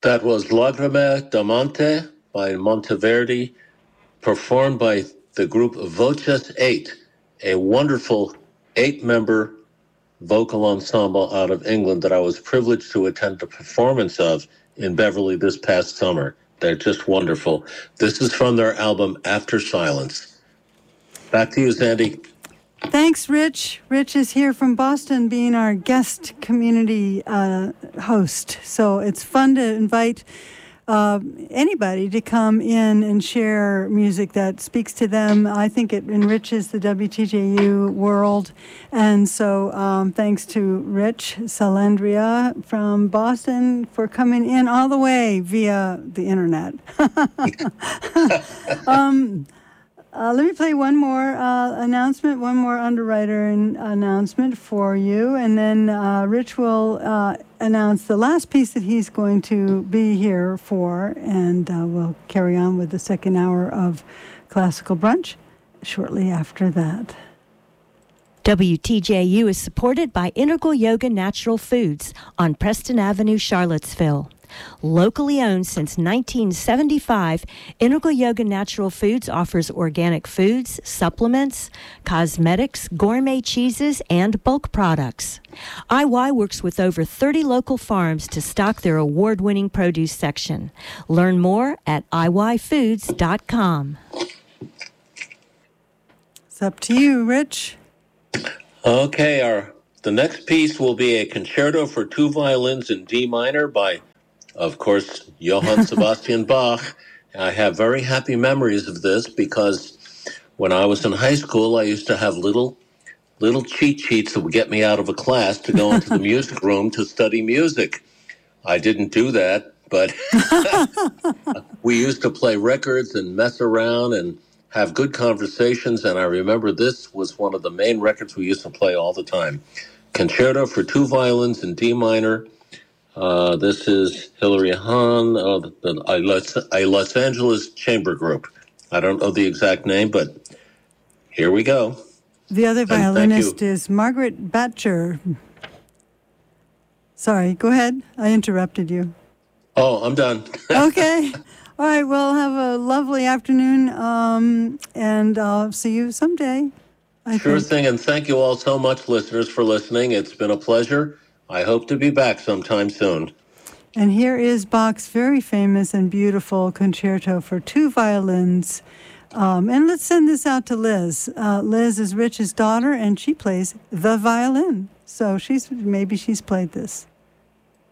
That was Lagrime da Monte by Monteverdi, performed by the group Voces 8, a wonderful 8-member vocal ensemble out of England that I was privileged to attend a performance of in Beverly this past summer. They're just wonderful. This is from their album After Silence. Back to you, Sandy. Thanks, Rich. Rich is here from Boston being our guest community host. So it's fun to invite anybody to come in and share music that speaks to them. I think it enriches the WTJU world. And so thanks to Rich Salandria from Boston for coming in all the way via the internet. Let me play one more announcement, one more underwriter announcement for you, and then Rich will announce the last piece that he's going to be here for, and we'll carry on with the second hour of Classical Brunch shortly after that. WTJU is supported by Integral Yoga Natural Foods on Preston Avenue, Charlottesville. Locally owned since 1975, Integral Yoga Natural Foods offers organic foods, supplements, cosmetics, gourmet cheeses, and bulk products. IY works with over 30 local farms to stock their award-winning produce section. Learn more at iyfoods.com. It's up to you, Rich. Okay, the next piece will be a concerto for 2 violins in D minor by, of course, Johann Sebastian Bach. I have very happy memories of this because when I was in high school, I used to have little cheat sheets that would get me out of a class to go into the music room to study music. I didn't do that, but we used to play records and mess around and have good conversations, and I remember this was one of the main records we used to play all the time. Concerto for 2 violins in D minor. This is Hilary Hahn of a Los Angeles chamber group. I don't know the exact name, but here we go. The other violinist is Margaret Batcher. Sorry, go ahead. I interrupted you. Oh, I'm done. Okay. All right, well, have a lovely afternoon, and I'll see you someday. Sure thing, and thank you all so much, listeners, for listening. It's been a pleasure. I hope to be back sometime soon. And here is Bach's very famous and beautiful concerto for 2 violins. And let's send this out to Liz. Liz is Rich's daughter, and she plays the violin. So maybe she's played this.